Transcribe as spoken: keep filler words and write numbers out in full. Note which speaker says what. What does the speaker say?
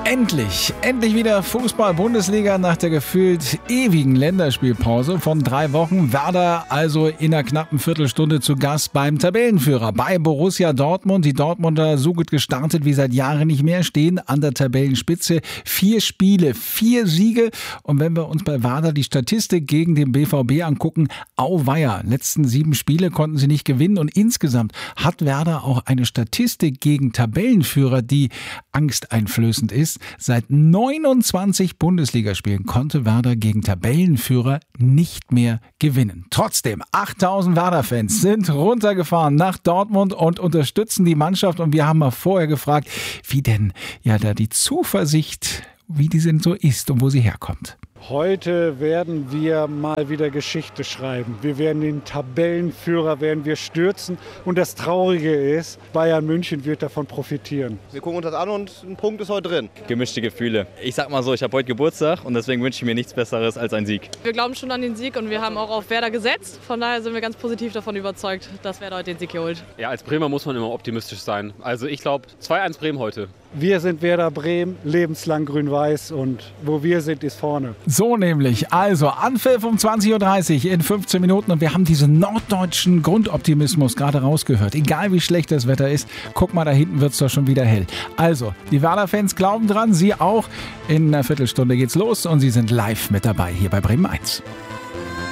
Speaker 1: Endlich, endlich wieder Fußball-Bundesliga nach der gefühlt ewigen Länderspielpause von drei Wochen. Werder also in einer knappen Viertelstunde zu Gast beim Tabellenführer, bei Borussia Dortmund. Die Dortmunder so gut gestartet wie seit Jahren nicht mehr, stehen an der Tabellenspitze. Vier Spiele, vier Siege. Und wenn wir uns bei Werder die Statistik gegen den B V B angucken, auweia, letzten sieben Spiele konnten sie nicht gewinnen. Und insgesamt hat Werder auch eine Statistik gegen Tabellenführer, die angsteinflößend ist. Seit neunundzwanzig Bundesligaspielen konnte Werder gegen Tabellenführer nicht mehr gewinnen. Trotzdem, achttausend Werder-Fans sind runtergefahren nach Dortmund und unterstützen die Mannschaft. Und wir haben mal vorher gefragt, wie denn ja da die Zuversicht, wie die denn so ist und wo sie herkommt.
Speaker 2: Heute werden wir mal wieder Geschichte schreiben. Wir werden den Tabellenführer werden wir stürzen. Und das Traurige ist, Bayern München wird davon profitieren.
Speaker 3: Wir gucken uns das an und ein Punkt ist heute drin.
Speaker 4: Gemischte Gefühle. Ich sag mal so, ich habe heute Geburtstag und deswegen wünsche ich mir nichts Besseres als einen Sieg.
Speaker 5: Wir glauben schon an den Sieg und wir haben auch auf Werder gesetzt. Von daher sind wir ganz positiv davon überzeugt, dass Werder heute den Sieg hier holt.
Speaker 6: Ja, als Bremer muss man immer optimistisch sein. Also ich glaube zwei eins Bremen heute.
Speaker 2: Wir sind Werder Bremen, lebenslang grün-weiß und wo wir sind, ist vorne.
Speaker 1: So nämlich. Also Anpfiff um zwanzig Uhr dreißig in fünfzehn Minuten und wir haben diesen norddeutschen Grundoptimismus gerade rausgehört. Egal wie schlecht das Wetter ist, guck mal, da hinten wird es doch schon wieder hell. Also, die Werder-Fans glauben dran, Sie auch. In einer Viertelstunde geht's los und Sie sind live mit dabei hier bei Bremen eins.